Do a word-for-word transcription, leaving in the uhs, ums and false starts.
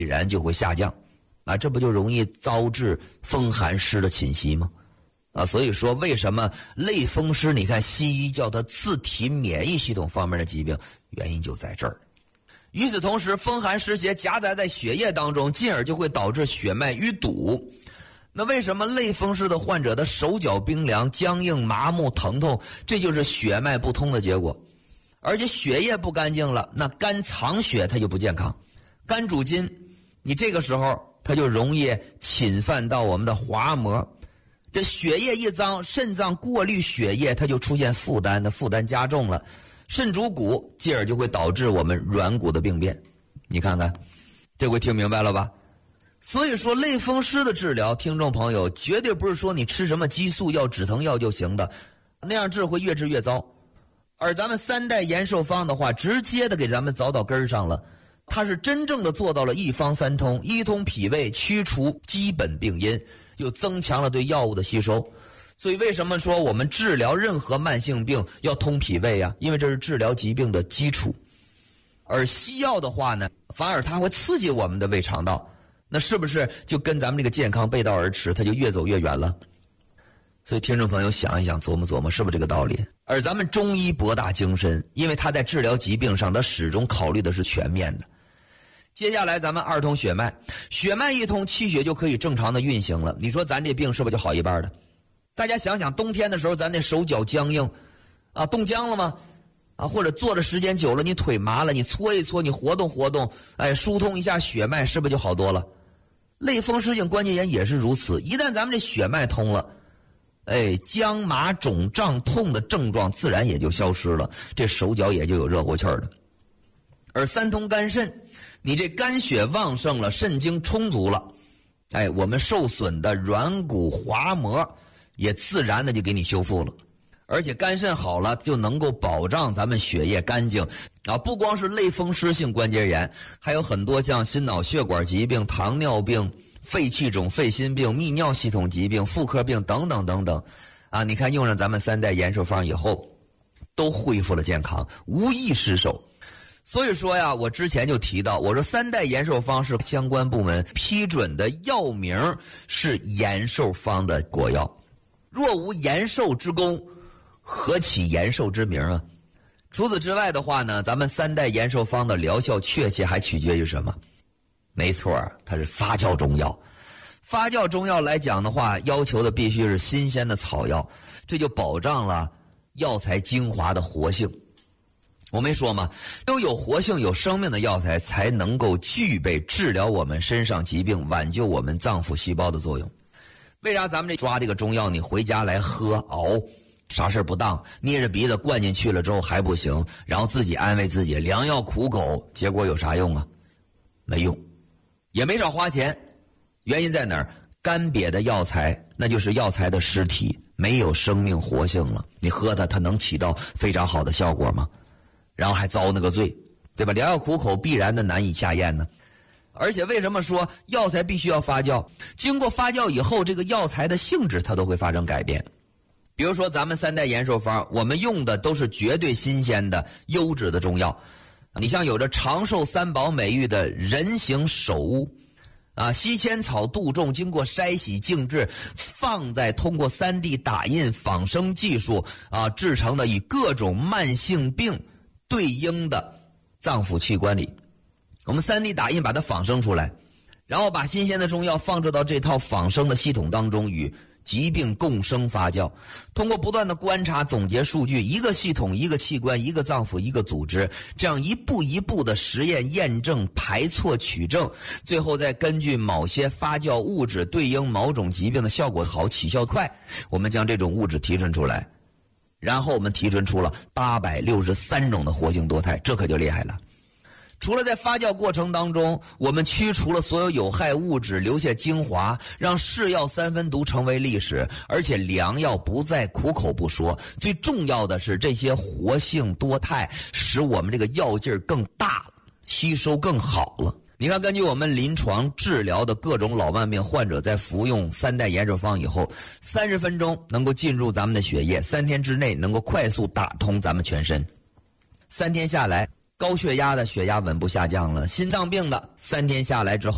然就会下降，啊，这不就容易遭致风寒湿的侵袭吗？啊，所以说为什么类风湿，你看西医叫它自体免疫系统方面的疾病，原因就在这儿。与此同时，风寒湿邪夹杂在血液当中，进而就会导致血脉淤堵。那为什么类风湿的患者的手脚冰凉、僵硬、麻木、疼痛，这就是血脉不通的结果。而且血液不干净了，那肝藏血它就不健康。肝主筋，你这个时候它就容易侵犯到我们的滑膜。这血液一脏，肾脏过滤血液，它就出现负担，的负担加重了。肾主骨，进而就会导致我们软骨的病变。你看看，这回听明白了吧？所以说类风湿的治疗，听众朋友绝对不是说你吃什么激素药、止疼药就行的，那样治会越治越糟。而咱们三代延寿方的话，直接的给咱们凿到根上了，它是真正的做到了一方三通，一通脾胃，驱除基本病因，又增强了对药物的吸收。所以为什么说我们治疗任何慢性病要通脾胃呀？因为这是治疗疾病的基础。而西药的话呢，反而它会刺激我们的胃肠道，那是不是就跟咱们这个健康背道而驰，它就越走越远了？所以听众朋友想一想，琢磨琢磨，是不是这个道理？而咱们中医博大精深，因为它在治疗疾病上，它始终考虑的是全面的。接下来咱们二通血脉，血脉一通，气血就可以正常的运行了。你说咱这病是不是就好一半的？大家想想，冬天的时候咱那手脚僵硬啊，冻僵了吗？啊，或者坐的时间久了你腿麻了，你搓一搓，你活动活动，哎，疏通一下血脉，是不是就好多了？类风湿性关节炎也是如此，一旦咱们这血脉通了，哎，僵麻肿胀痛的症状自然也就消失了，这手脚也就有热乎气儿了。而三通肝肾，你这肝血旺盛了，肾精充足了，哎，我们受损的软骨滑膜也自然的就给你修复了。而且肝肾好了，就能够保障咱们血液干净啊！不光是类风湿性关节炎，还有很多像心脑血管疾病、糖尿病、肺气肿、肺心病、泌尿系统疾病、妇科病等等等等，啊！你看用上咱们三代延寿方以后，都恢复了健康，无一失手。所以说呀，我之前就提到，我说三代延寿方是相关部门批准的药名，是延寿方的国药。若无延寿之功，何其延寿之名啊！除此之外的话呢，咱们三代延寿方的疗效确切还取决于什么？没错，它是发酵中药。发酵中药来讲的话，要求的必须是新鲜的草药，这就保障了药材精华的活性。我没说吗？都有活性、有生命的药材才能够具备治疗我们身上疾病、挽救我们脏腑细胞的作用。为啥咱们这抓这个中药，你回家来喝熬？啥事不当，捏着鼻子灌进去了之后还不行，然后自己安慰自己良药苦口，结果有啥用啊？没用，也没少花钱。原因在哪儿？干瘪的药材，那就是药材的尸体，没有生命活性了。你喝它，它能起到非常好的效果吗？然后还遭那个罪，对吧？良药苦口必然的难以下咽呢。而且为什么说药材必须要发酵？经过发酵以后，这个药材的性质它都会发生改变。比如说咱们三代延寿方，我们用的都是绝对新鲜的优质的中药。你像有着长寿三宝美誉的人形首乌啊，西千草、杜仲经过筛洗静置，放在通过 三 D 打印仿生技术啊制成的以各种慢性病对应的脏腑器官里，我们 三 D 打印把它仿生出来，然后把新鲜的中药放置到这套仿生的系统当中，与疾病共生发酵，通过不断的观察总结数据，一个系统一个器官一个脏腑一个组织，这样一步一步的实验验证排错取证，最后再根据某些发酵物质对应某种疾病的效果好起效快，我们将这种物质提纯出来，然后我们提纯出了八百六十三种的活性多肽，这可就厉害了。除了在发酵过程当中，我们驱除了所有有害物质，留下精华，让是药三分毒成为历史，而且良药不再苦口不说。最重要的是，这些活性多肽使我们这个药劲儿更大了，吸收更好了。你看，根据我们临床治疗的各种老慢病患者，在服用三代延寿方以后，三十分钟能够进入咱们的血液，三天之内能够快速打通咱们全身。三天下来，高血压的血压稳步下降了，心脏病的三天下来之后